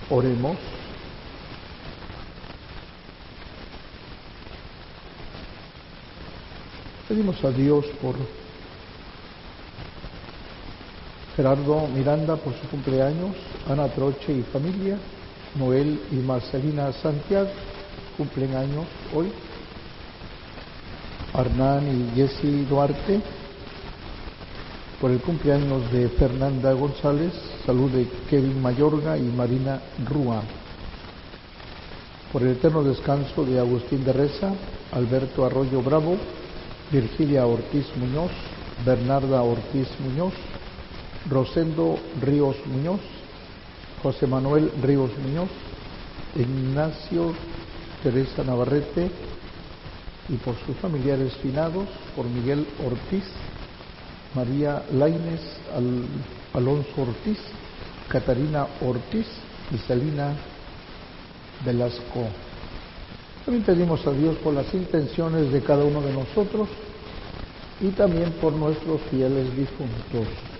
Oremos. Pedimos a Dios por Gerardo Miranda por su cumpleaños, Ana Troche y familia, Noel y Marcelina Santiago cumplen años hoy, Arnán y Jessy Duarte, por el cumpleaños de Fernanda González, salud de Kevin Mayorga y Marina Rúa, por el eterno descanso de Agustín de Reza, Alberto Arroyo Bravo, Virgilia Ortiz Muñoz, Bernarda Ortiz Muñoz, Rosendo Ríos Muñoz, José Manuel Ríos Muñoz, Ignacio Teresa Navarrete, y por sus familiares finados, por Miguel Ortiz, María Lainez Alonso Ortiz, Catarina Ortiz y Celina Velasco. También pedimos a Dios por las intenciones de cada uno de nosotros y también por nuestros fieles difuntos.